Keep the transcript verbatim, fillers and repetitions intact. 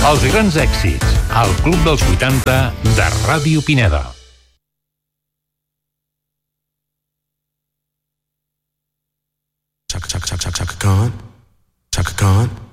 Els grans èxits, al Club dels vuitanta de Ràdio Pineda. Chaka, chaka, chaka, chaka Khan. Chaka Khan.